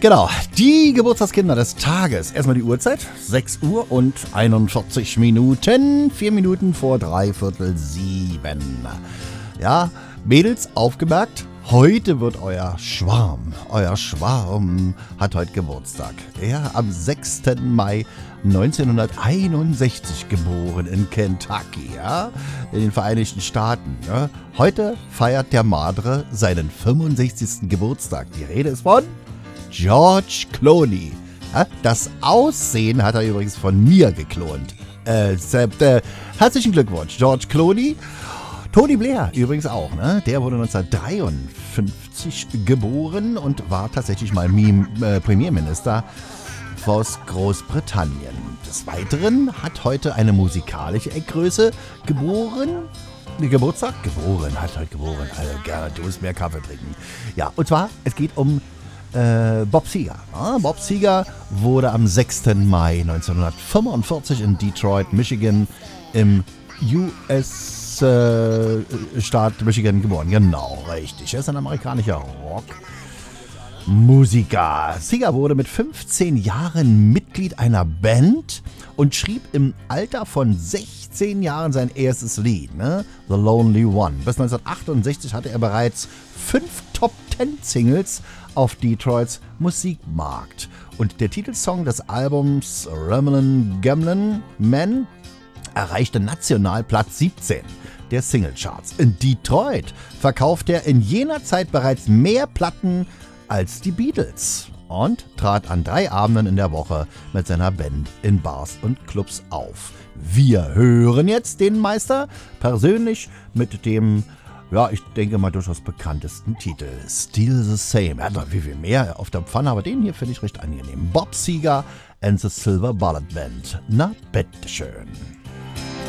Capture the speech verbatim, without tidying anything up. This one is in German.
Genau, die Geburtstagskinder des Tages. Erstmal die Uhrzeit, sechs Uhr und einundvierzig Minuten, vier Minuten vor dreiviertel sieben. Ja, Mädels, aufgemerkt, heute wird euer Schwarm, euer Schwarm hat heute Geburtstag. Er am sechsten Mai neunzehnhunderteinundsechzig geboren in Kentucky, ja, in den Vereinigten Staaten. Ja. Heute feiert der Madre seinen fünfundsechzigsten Geburtstag. Die Rede ist von George Clooney. Ja, das Aussehen hat er übrigens von mir geklont. Äh, äh, herzlichen Glückwunsch, George Clooney. Tony Blair übrigens auch, ne? Der wurde neunzehnhundertdreiundfünfzig geboren und war tatsächlich mal Meme, äh, Premierminister aus Großbritannien. Des Weiteren hat heute eine musikalische Eckgröße geboren. Geburtstag? Geboren, hat heute geboren. Also gerne, du musst mehr Kaffee trinken. Ja, und zwar, es geht um äh, Bob Seger. Ja, Bob Seger wurde am sechsten Mai neunzehnhundertfünfundvierzig in Detroit, Michigan im U S Äh, Staat Michigan geboren. Genau, richtig. Er ist ein amerikanischer Rockmusiker. Seger wurde mit fünfzehn Jahren Mitglied einer Band und schrieb im Alter von sechzehn Jahren sein erstes Lied, ne? The Lonely One. Bis neunzehnhundertachtundsechzig hatte er bereits fünf Top-Ten-Singles auf Detroits Musikmarkt. Und der Titelsong des Albums Ramblin' Gamblin' Man erreichte national Platz siebzehn der Singlecharts. In Detroit verkaufte er in jener Zeit bereits mehr Platten als die Beatles und trat an drei Abenden in der Woche mit seiner Band in Bars und Clubs auf. Wir hören jetzt den Meister persönlich mit dem, ja, ich denke mal durchaus bekanntesten Titel, Still the Same. Er hat noch viel, viel mehr auf der Pfanne, aber den hier finde ich recht angenehm. Bob Seger and the Silver Bullet Band. Na, bitteschön.